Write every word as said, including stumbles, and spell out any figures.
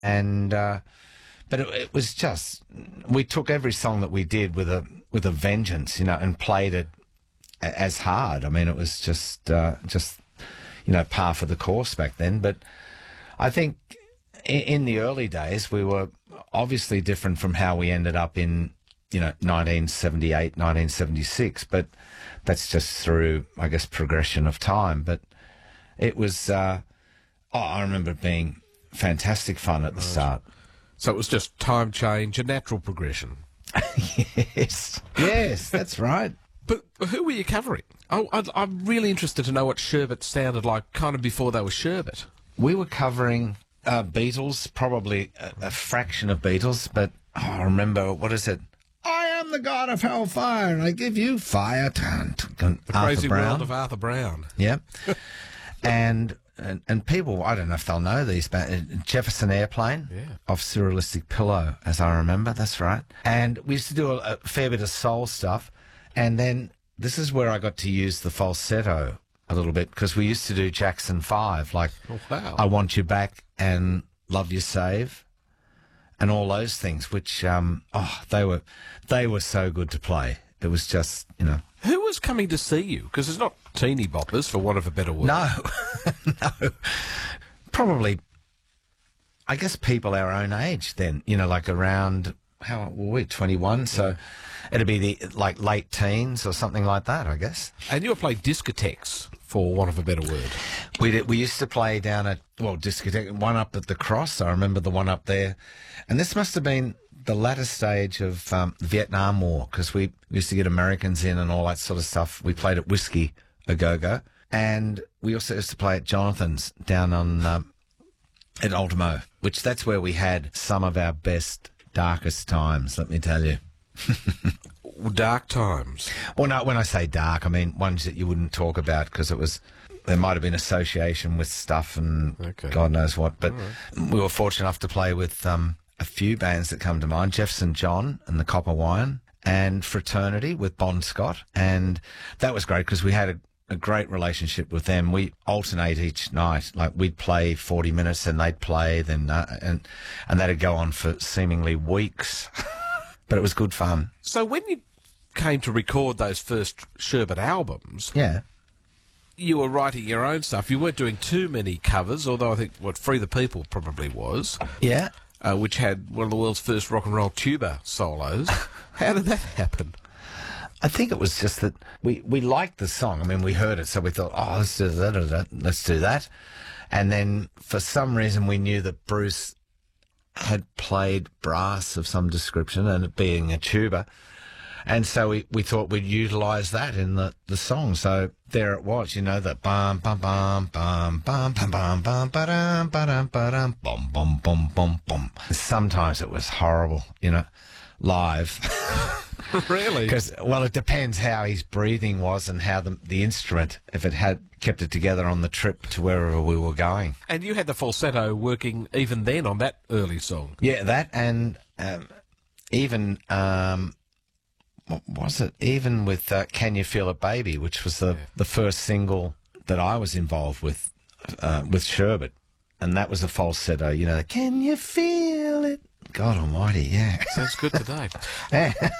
And uh, but it, it was just, we took every song that we did with a with a vengeance, you know, and played it a, as hard. I mean, it was just uh, just you know, par for the course back then. But I think in, in the early days we were obviously different from how we ended up in, you know, nineteen seventy-eight, nineteen seventy-six. But that's just through, I guess, progression of time. But it was, uh, oh, I remember it being fantastic fun at the start. So it was just time change, a natural progression. Yes, yes, that's right. But who were you covering? Oh, I'd, I'm really interested to know what Sherbet sounded like kind of before they were Sherbet. We were covering uh, Beatles, probably a, a fraction of Beatles, but oh, I remember, what is it? I am the god of hellfire, and I give you fire. The Crazy World of Arthur Brown. Yeah. and, and and people, I don't know if they'll know these, but Jefferson Airplane, yeah. Off Surrealistic Pillow, as I remember, that's right. And we used to do a, a fair bit of soul stuff, and then this is where I got to use the falsetto a little bit, because we used to do Jackson five, like oh, wow. I Want You Back and Love You Save, and all those things, which, um, oh, they were, they were so good to play. It was just, you know. Who was coming to see you? Because it's not teeny boppers, for want of a better word. No, no. Probably, I guess, people our own age then, you know, like around, how old were we, twenty-one? So it'd be the, like, late teens or something like that, I guess. And you were playing discotheques, for want of a better word. We did, we used to play down at, well, discotheque, one up at the Cross. I remember the one up there. And this must have been the latter stage of um, the Vietnam War, because we used to get Americans in and all that sort of stuff. We played at Whiskey A Go-Go. And we also used to play at Jonathan's down on um, at Ultimo, which that's where we had some of our best, darkest times, let me tell you. Dark times? Well, no, when I say dark, I mean ones that you wouldn't talk about, because it was, there might have been association with stuff and okay. God knows what. But right. we were fortunate enough to play with um, a few bands that come to mind, Jefferson John and the Copper Wine, and Fraternity with Bon Scott. And that was great because we had a, a great relationship with them. We alternate each night. Like, we'd play forty minutes and they'd play, then uh, and and that'd go on for seemingly weeks. But it was good fun. So when you came to record those first Sherbet albums, yeah, you were writing your own stuff. You weren't doing too many covers, although I think what Free the People probably was. Yeah. Uh, which had one of the world's first rock and roll tuba solos. How did that happen? I think it was just that we, we liked the song. I mean, we heard it, so we thought, oh, let's do that, or that, let's do that. And then for some reason we knew that Bruce had played brass of some description, and it being a tuba. And so we, we thought we'd utilise that in the, the song. So there it was, you know, the bum bum bum bum bum bum bum bum ba-dum ba-dum ba-dum bum bum bum bum bum. Sometimes it was horrible, you know, live. Really? Because, well, it depends how his breathing was and how the, the instrument, if it had kept it together on the trip to wherever we were going. And you had the falsetto working even then on that early song. Yeah, that and um, even... Um, what was it? Even with uh, Can You Feel It Baby, which was the, yeah. the first single that I was involved with, uh, with Sherbet. And that was a falsetto, you know, Can You Feel It? God almighty, yeah. Sounds good today. Yeah.